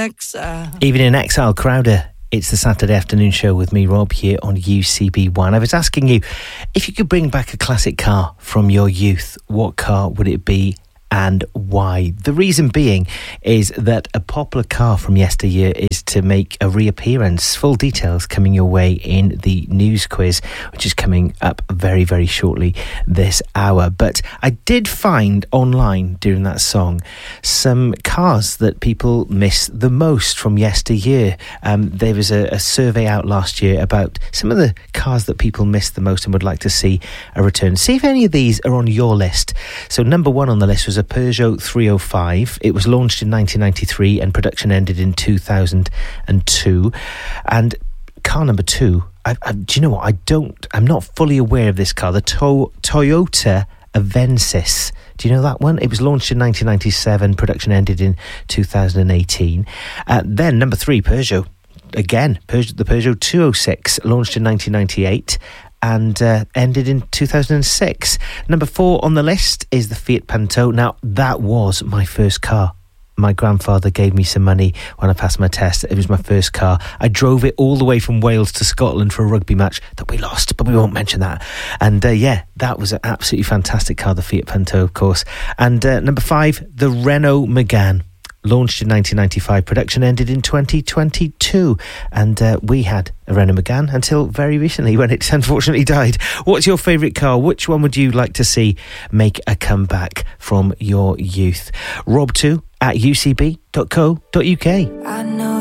exile. Evening in Exile, Crowder. It's the Saturday afternoon show with me, Rob, here on UCB1. I was asking you, if you could bring back a classic car from your youth, what car would it be and why? The reason being is that a popular car from yesteryear is to make a reappearance. Full details coming your way in the news quiz, which is coming up very, very shortly this hour. But I did find online during that song some cars that people miss the most from yesteryear. There was a survey out last year about some of the cars that people miss the most and would like to see a return. See if any of these are on your list. So number one on the list was a Peugeot 305. It was launched in 1993 and production ended in 2002. And car number two, do you know what? I'm not fully aware of this car. The Toyota Avensis. Do you know that one? It was launched in 1997. Production ended in 2018. Then number three, Peugeot. Again, the Peugeot 206, launched in 1998. And ended in 2006. Number four on the list is the Fiat Punto. Now, that was my first car. My grandfather gave me some money when I passed my test. It was my first car. I drove it all the way from Wales to Scotland for a rugby match that we lost, but we won't mention that. And that was an absolutely fantastic car, the Fiat Punto, of course. And number five, the Renault Megane. Launched in 1995, production ended in 2022, and we had a Renault Megane until very recently when it unfortunately died. What's your favourite car? Which one would you like to see make a comeback from your youth? Rob2 at ucb.co.uk. I know